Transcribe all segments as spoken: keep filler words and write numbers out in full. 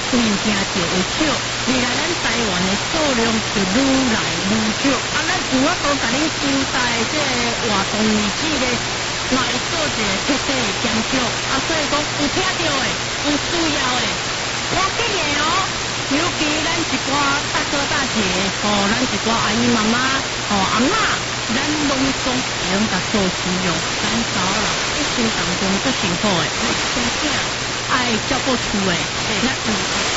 物件就会少，未来咱台湾的数量就愈来愈少。啊，咱有法度甲恁交代这活动日子咧，嘛会做一个彻底的检讨。啊，所以讲有听到的，有需要的，赶紧的哦。尤其咱一寡大哥大姐，哦，咱一寡阿姨妈妈，哦阿嬷，咱拢总会用甲做使用。咱查某人一生当中最辛苦的，爱生囝，爱照顾厝的，那有。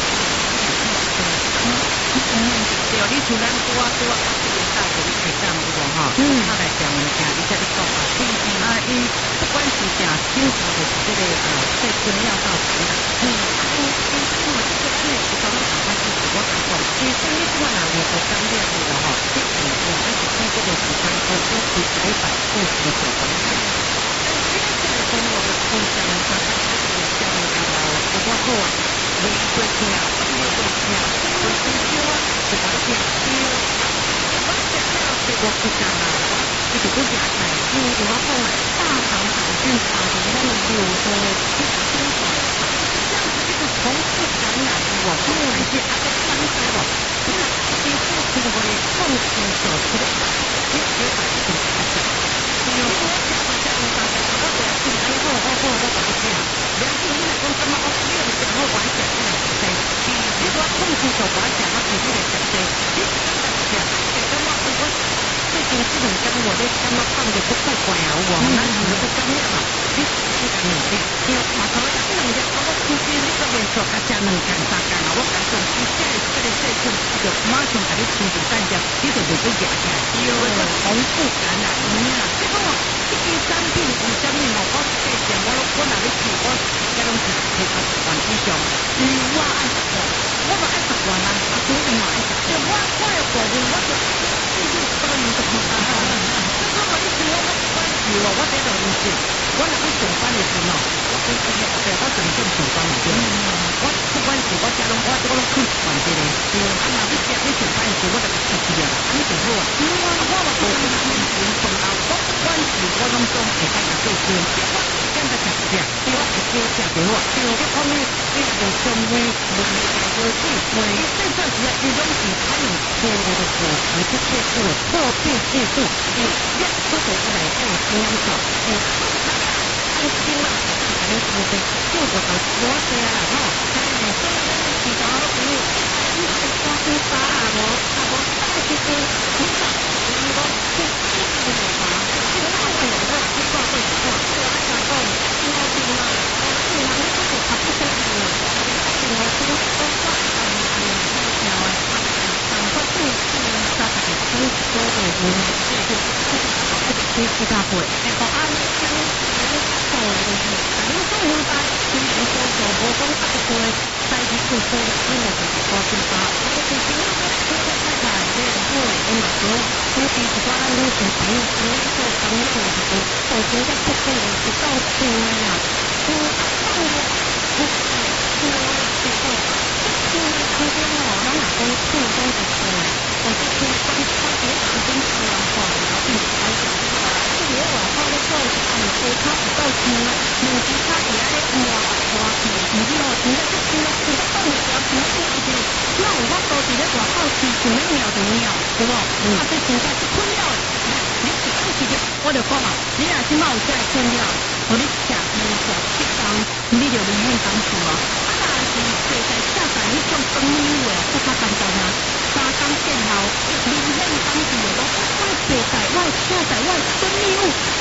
对，你厝咱拄啊拄啊，这个大姐你开讲有无吼？嗯，他来讲物件，你才你讲啊，啊，伊不管是正经常就是这个呃，细菌要到长大，嗯，伊伊因为这个这个是刚刚讲他是我讲讲，其实你这个哪里有干练的了吼，这个我们是经过的时间说，都是百百不十的手工菜。但是这个跟我的分享呢，它它是讲呃，我我好啊，我一个听，我一个听，我听少啊，就把它听少。我讲到这个不讲啦，我就是不讲菜，因为我讲啊，大肠杆菌长期那么流的一个生活，这样子一个重复感染我，因为那些那个伤害我，那这些事情我的共情所出的，你别把这种事情，因为我讲我讲我讲我讲是哎好好好我把它听，良心你来讲干嘛我没有讲我完全不能实现，你说控制所完全我必须得实现，你是干嘛讲？干嘛我最近这种跟我的干嘛放的不够乖啊，我那时候都干嘛？你你敢努力？因为马上要两日，我出去你个连续加加两干三干啊，我感觉你这个这个这个就马上把你清除干掉，你就袂去夹起来，因为个重复感染。嗯啊，这个这个产品有啥物哦？我介绍我我哪里去？我这拢是提高十万以上，因为我爱十万，我嘛爱十万啊，啊，所以嘛爱十万。我我的服务我就继续帮你做啊。这个我以前我我关系哦，我这个唔是，我若去上班的时候，我跟这个对，我真正上班唔对。我不管是我家拢我我拢去管这个，啊，若你食你上班的时候，我就出去了，安尼就好啊。我我嘛无讲面前重要，我不管是我拢总会使甲做事，我现在食食，对我食少食就好。对，这方面你就相对无无对对，这段时间伊拢是采用错误的果实去测试的破病技术，你一出手出来按经验做，你按经验才能出的，就我的我这样啦吼，哎，所以咱其他朋友，你是光是啥啊无啊无，但是是你讲，你讲是是是的嘛，这个那会有的，你讲会有的，这个那讲，听到听到，是哪里都是他不相信的，我听都说话，嗯嗯，听啊，讲话是是啥子，很多的人是是是是大会，然后啊，你讲你做的是，你做明白，你是做做无讲啊个做，在你做做，你我就是做明白，我就是你你做太太，你我我嘛说，你是一个咱女性朋友，你做工作就是做真正出色的，是到处呀，嗯，放我，我我这个。因为当中哦，咱若讲做工就做，或者做工他别当中做人话，然后一直来讲，这个外口咧做是按下骹有够轻，两只骹伫遐咧换换去，毋是哦，真正足轻啊，其实放一条轻轻一点，那有法度伫咧外口饲像咧鸟就鸟，对无？啊，这真正是困扰的。你一讲起着，我就讲啊，你若即摆有这个困扰，互你食面食七工，你就离远当厝啊。是坐在下载迄种朋友诶，较较简单啊。三工见后，明显当时就讲，我坐在我下载我孙女，